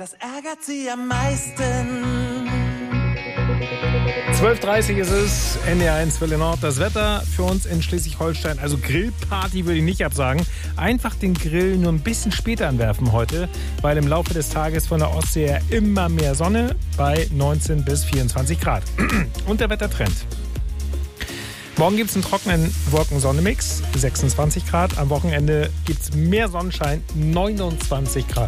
das ärgert sie am meisten. 12:30 ist es, NDR1 Welle Nord. Das Wetter für uns in Schleswig-Holstein, also Grillparty würde ich nicht absagen. Einfach den Grill nur ein bisschen später anwerfen heute, weil im Laufe des Tages von der Ostsee her immer mehr Sonne bei 19 bis 24 Grad. Und der Wettertrend. Morgen gibt es einen trockenen Wolken-Sonne-Mix, 26 Grad. Am Wochenende gibt es mehr Sonnenschein, 29 Grad.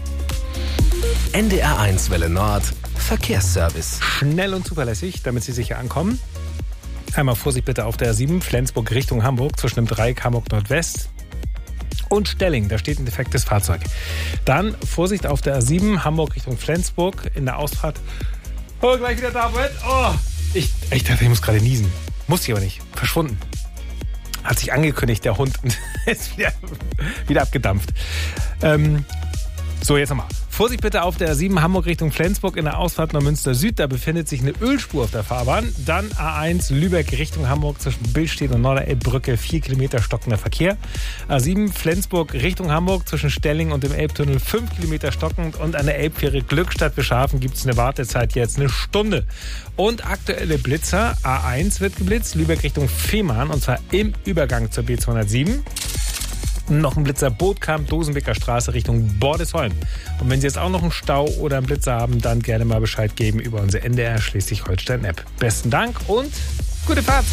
NDR1 Welle Nord, Verkehrsservice. Schnell und zuverlässig, damit Sie sicher ankommen. Einmal Vorsicht bitte auf der A7, Flensburg Richtung Hamburg, zwischen dem Dreieck Hamburg Nordwest und Stelling. Da steht ein defektes Fahrzeug. Dann Vorsicht auf der A7, Hamburg Richtung Flensburg, in der Ausfahrt. Oh, gleich wieder da, Brett. Oh, ich dachte, ich muss gerade niesen. Musste ich aber nicht. Verschwunden. Hat sich angekündigt, der Hund ist wieder abgedampft. So, jetzt nochmal. Vorsicht bitte auf der A7 Hamburg Richtung Flensburg in der Ausfahrt nach Münster Süd. Da befindet sich eine Ölspur auf der Fahrbahn. Dann A1 Lübeck Richtung Hamburg zwischen Billstedt und Norderelbbrücke. 4 Kilometer stockender Verkehr. A7 Flensburg Richtung Hamburg zwischen Stelling und dem Elbtunnel. 5 Kilometer stockend. Und an der Elbfähre Glückstadt Beschafen gibt es eine Wartezeit jetzt eine Stunde. Und aktuelle Blitzer. A1 wird geblitzt. Lübeck Richtung Fehmarn. Und zwar im Übergang zur B207. Noch ein Blitzer Bootkamp, Dosenbeker Straße Richtung Bordesholm. Und wenn Sie jetzt auch noch einen Stau oder einen Blitzer haben, dann gerne mal Bescheid geben über unsere NDR Schleswig-Holstein-App. Besten Dank und gute Fahrt.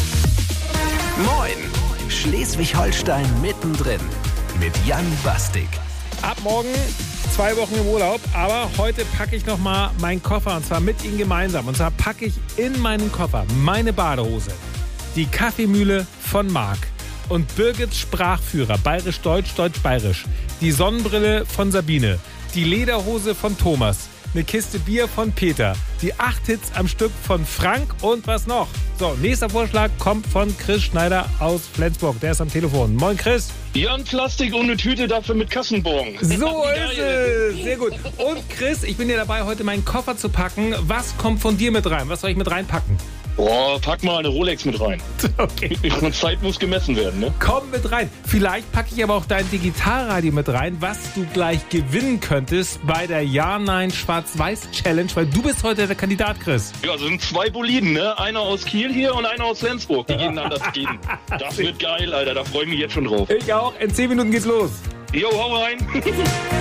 Moin, Schleswig-Holstein mittendrin mit Jan Bastik. Ab morgen 2 Wochen im Urlaub, aber heute packe ich nochmal meinen Koffer und zwar mit Ihnen gemeinsam. Und zwar packe ich in meinen Koffer meine Badehose, die Kaffeemühle von Marc und Birgits Sprachführer, bayerisch-deutsch, deutsch-bayerisch, die Sonnenbrille von Sabine, die Lederhose von Thomas, eine Kiste Bier von Peter, die 8 Hits am Stück von Frank und was noch? So, nächster Vorschlag kommt von Chris Schneider aus Flensburg. Der ist am Telefon. Moin Chris. Ja, ein Plastik und eine Tüte dafür mit Kassenbon. So ist es. Sehr gut. Und Chris, ich bin dir dabei, heute meinen Koffer zu packen. Was kommt von dir mit rein? Was soll ich mit reinpacken? Boah, pack mal eine Rolex mit rein. Okay. Zeit muss gemessen werden, ne? Komm mit rein. Vielleicht packe ich aber auch dein Digitalradio mit rein, was du gleich gewinnen könntest bei der Ja-Nein-Schwarz-Weiß-Challenge, weil du bist heute der Kandidat, Chris. Ja, also sind 2 Boliden, ne? Einer aus Kiel hier und einer aus Flensburg. Die gegeneinander gehen. Das wird geil, Alter. Da freue ich mich jetzt schon drauf. Ich auch. In 10 Minuten geht's los. Jo, hau rein.